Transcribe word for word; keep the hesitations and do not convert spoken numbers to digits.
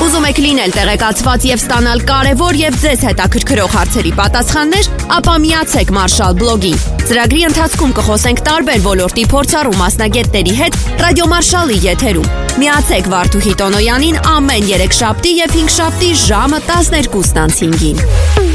Ուզում եք լինել տեղեկացված եւ ստանալ կարևոր եւ ձեզ հետաքրքրող հարցերի պատասխաններ, ապա միացեք Marshall blog-ին։ Ծրագրի ընթացքում կխոսենք տարբեր ոլորտի փորձառու մասնագետների հետ Ռադիո Marshall-ի եթերում։ Միացեք Վարդուհի Տոնոյանին ամեն երեքշաբթի եւ հինգշաբթի ժամը տասներկուսն անց հինգին։